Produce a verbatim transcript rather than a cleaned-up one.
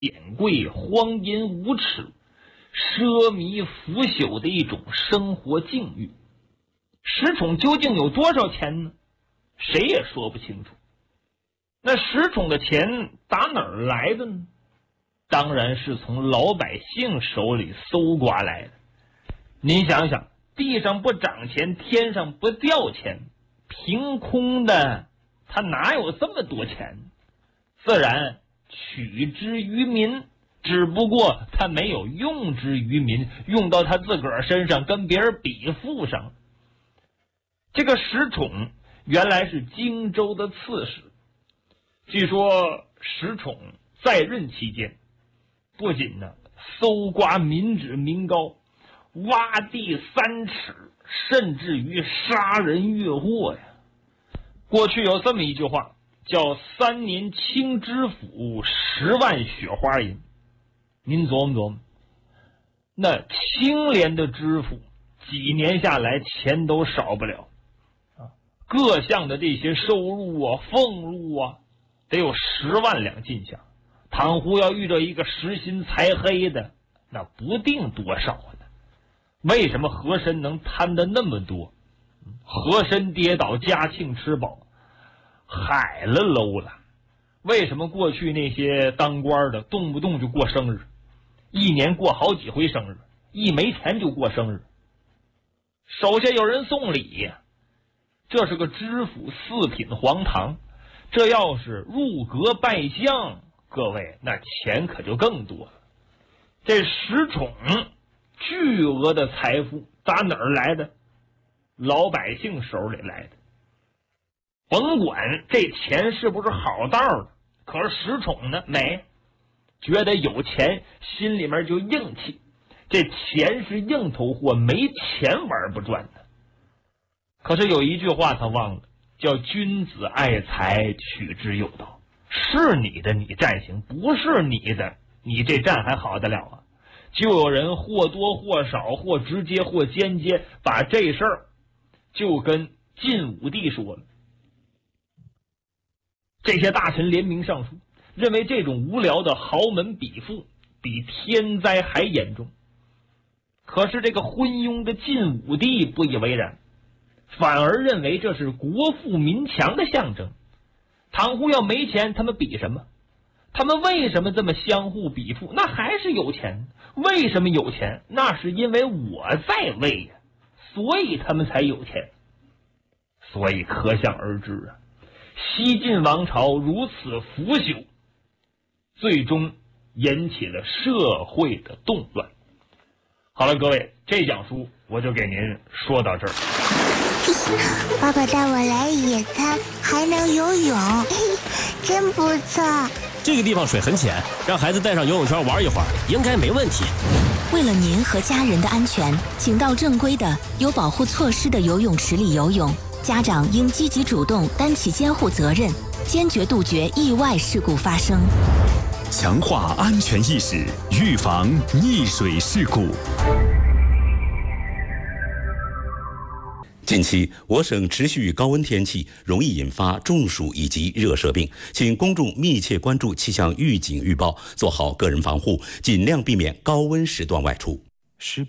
贬贵、荒淫无耻、奢靡腐朽的一种生活境遇。石宠究竟有多少钱呢？谁也说不清楚。那石宠的钱打哪儿来的呢？当然是从老百姓手里搜刮来的。您想想，地上不长钱，天上不掉钱，凭空的他哪有这么多钱？自然取之于民，只不过他没有用之于民，用到他自个儿身上，跟别人比附上。这个石宠原来是荆州的刺史，据说石宠在任期间，不仅呢搜刮民脂民膏，挖地三尺，甚至于杀人越货呀。过去有这么一句话，叫三年清知府，十万雪花银。您琢磨琢磨，那清廉的知府几年下来钱都少不了啊，各项的这些收入啊、俸禄啊，得有十万两进项。倘乎要遇到一个实心财黑的，那不定多少呢。为什么和珅能贪得那么多？和珅跌倒，嘉庆吃饱，海了喽了。为什么过去那些当官的动不动就过生日，一年过好几回生日，一没钱就过生日？手下有人送礼呀，这是个知府四品黄堂，这要是入阁拜相，各位那钱可就更多了。这石宠巨额的财富打哪儿来的？老百姓手里来的。甭管这钱是不是好道的，可是石宠呢没，觉得有钱心里面就硬气，这钱是硬头货，没钱玩不转的。可是有一句话他忘了，叫君子爱财，取之有道。是你的你占行，不是你的你这占还好得了啊？就有人或多或少，或直接或间接，把这事儿就跟晋武帝说了。这些大臣联名上书，认为这种无聊的豪门比附比天灾还严重。可是这个昏庸的晋武帝不以为然，反而认为这是国富民强的象征。倘乎要没钱，他们比什么？他们为什么这么相互比附？那还是有钱。为什么有钱？那是因为我在位呀，所以他们才有钱。所以可想而知啊，西晋王朝如此腐朽，最终引起了社会的动乱。好了，各位，这讲书我就给您说到这儿。 爸爸带我来野餐，还能游泳，真不错。 这个地方水很浅，让孩子带上游泳圈玩一会儿，应该没问题。 为了您和家人的安全，请到正规的、有保护措施的游泳池里游泳。家长应积极主动，担起监护责任，坚决杜绝意外事故发生。 强化安全意识，预防溺水事故。 近期，我省持续高温天气容易引发中暑以及热射病，请公众密切关注气象预警预报，做好个人防护，尽量避免高温时段外出。 十八